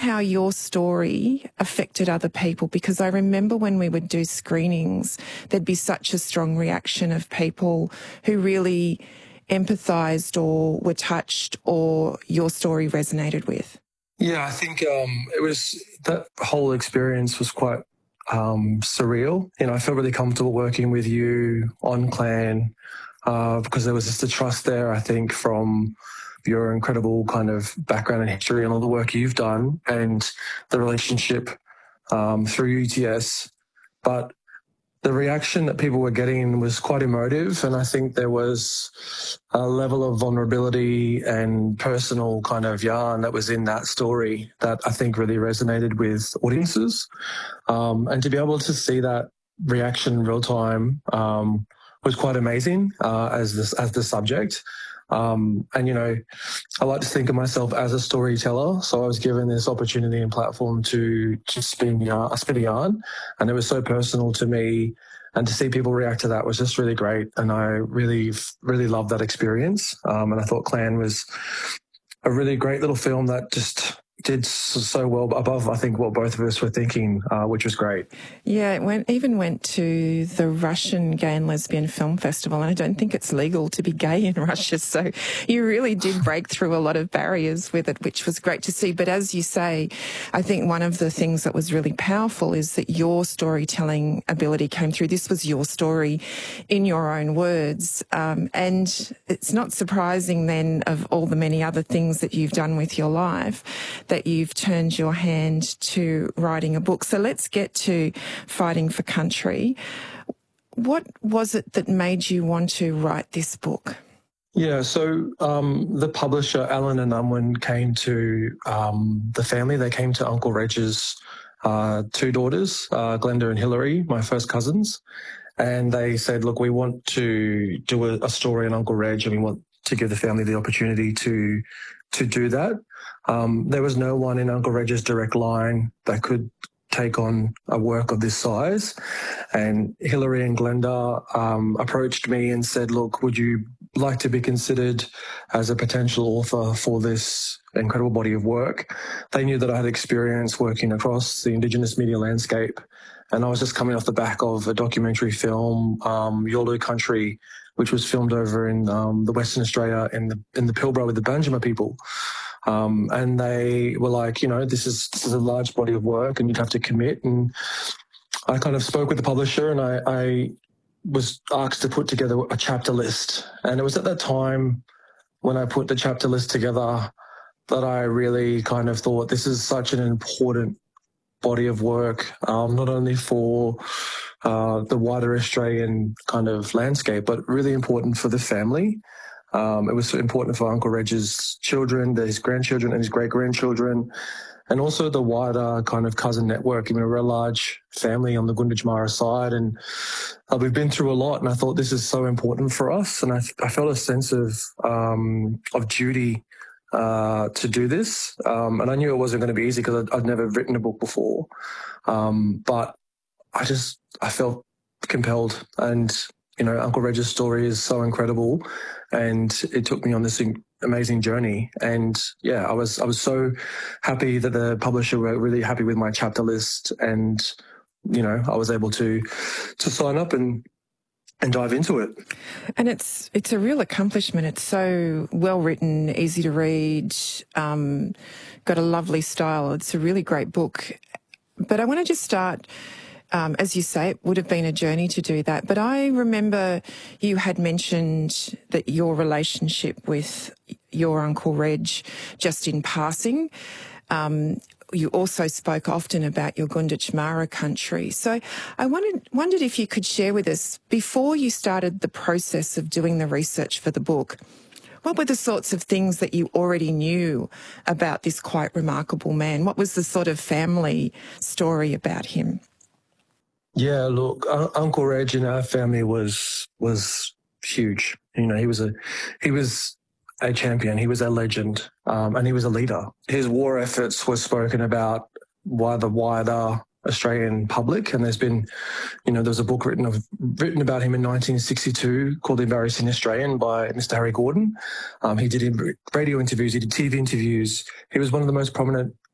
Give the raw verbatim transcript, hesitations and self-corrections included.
how your story affected other people? Because I remember when we would do screenings, there'd be such a strong reaction of people who really empathised or were touched or your story resonated with. Yeah, I think um, it was, that whole experience was quite um, surreal. You know, I felt really comfortable working with you on Clan uh, because there was just a trust there, I think, from your incredible kind of background and history and all the work you've done and the relationship um, through U T S. But the reaction that people were getting was quite emotive, and I think there was a level of vulnerability and personal kind of yarn that was in that story that I think really resonated with audiences. Um, and to be able to see that reaction in real time um, was quite amazing uh, as this as the subject. Um, and, you know, I like to think of myself as a storyteller. So I was given this opportunity and platform to, to spin, yarn, spin a yarn. And it was so personal to me. And to see people react to that was just really great. And I really, really loved that experience. Um, and I thought Clan was a really great little film that just did so well above, I think, what both of us were thinking, uh, which was great. Yeah, it went, even went to the Russian Gay and Lesbian Film Festival, and I don't think it's legal to be gay in Russia, so you really did break through a lot of barriers with it, which was great to see. But as you say, I think one of the things that was really powerful is that your storytelling ability came through. This was your story in your own words, um, and it's not surprising then, of all the many other things that you've done with your life, that you've turned your hand to writing a book. So let's get to Fighting for Country. What was it that made you want to write this book? Yeah, so um, the publisher, Allen and Unwin, came to um, the family. They came to Uncle Reg's uh, two daughters, uh, Glenda and Hillary, my first cousins, and they said, look, we want to do a, a story on Uncle Reg, and we want to give the family the opportunity to to do that. Um, there was no one in Uncle Reg's direct line that could take on a work of this size. And Hillary and Glenda um, approached me and said, look, would you like to be considered as a potential author for this incredible body of work? They knew that I had experience working across the Indigenous media landscape. And I was just coming off the back of a documentary film, um, Yawuru Country, which was filmed over in um, the Western Australia in the in the Pilbara with the Banjima people. Um, and they were like, you know, this is this is a large body of work and you'd have to commit. And I kind of spoke with the publisher, and I, I was asked to put together a chapter list. And it was at that time when I put the chapter list together that I really kind of thought, this is such an important body of work, um, not only for uh, the wider Australian kind of landscape, but really important for the family. Um, it was important for Uncle Reg's children, his grandchildren and his great-grandchildren, and also the wider kind of cousin network. I mean, we're a large family on the Gunditjmara side, and uh, we've been through a lot, and I thought this is so important for us, and I, I felt a sense of um, of duty uh, to do this. Um, and I knew it wasn't going to be easy because I'd, I'd never written a book before. Um, but I just, I felt compelled. And, you know, Uncle Reg's story is so incredible, and it took me on this amazing journey. And yeah, I was, I was so happy that the publisher were really happy with my chapter list, and, you know, I was able to, to sign up and, and dive into it. And it's it's a real accomplishment. It's so well written, easy to read, um, got a lovely style. It's a really great book. But I want to just start, um, as you say, it would have been a journey to do that. But I remember you had mentioned that your relationship with your Uncle Reg, just in passing, um, you also spoke often about your Gunditjmara country. So I wondered, wondered if you could share with us, before you started the process of doing the research for the book, what were the sorts of things that you already knew about this quite remarkable man? What was the sort of family story about him? Yeah, look, uh, Uncle Reg in our family was was huge. You know, he was a he was a champion. He was a legend, um, and he was a leader. His war efforts were spoken about by the wider Australian public, and there's been, you know, there was a book written of written about him in nineteen sixty-two called The Embarrassing Australian by Mister Harry Gordon. Um, he did radio interviews, he did T V interviews. He was one of the most prominent